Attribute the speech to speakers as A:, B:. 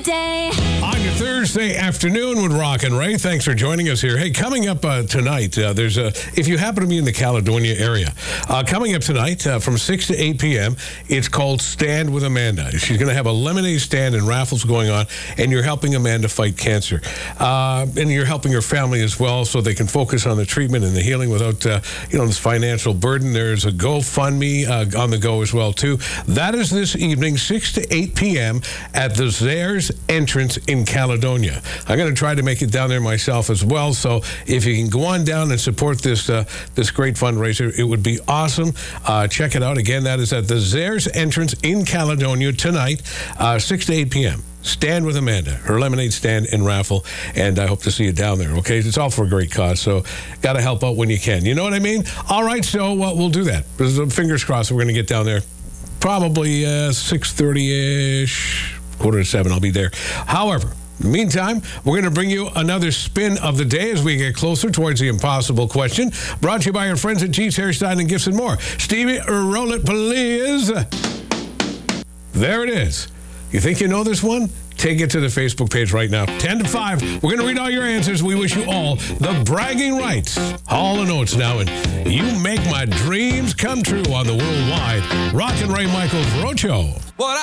A: day.
B: On your Thursday afternoon with Rock and Ray, thanks for joining us here. Hey, coming up tonight, there's if you happen to be in the Caledonia area, coming up tonight from 6 to 8 p.m., it's called Stand with Amanda. She's going to have a lemonade stand and raffles going on, and you're helping Amanda fight cancer. And you're helping her family as well so they can focus on the treatment and the healing without, this financial burden. There's a GoFundMe on the go as well, too. That is this evening, 6 to 8 p.m. at the Zares entrance in Caledonia. I'm going to try to make it down there myself as well, so if you can go on down and support this this great fundraiser, it would be awesome. Check it out. Again, that is at the Zares entrance in Caledonia tonight, 6 to 8 p.m. Stand with Amanda, her lemonade stand and raffle, and I hope to see you down there, okay? It's all for a great cause, so got to help out when you can. You know what I mean? All right, so we'll do that. Fingers crossed we're going to get down there probably 6:30-ish, 6:45, I'll be there. However, in the meantime, we're going to bring you another spin of the day as we get closer towards the impossible question. Brought to you by our friends at G's Hairstyle and Gifts and More. Stevie, roll it, please. There it is. You think you know this one? Take it to the Facebook page right now. 10 to 5. We're going to read all your answers. We wish you all the bragging rights. Hall & Oates now, and you make my dreams come true on the worldwide Rock and Ray Michaels Road Show.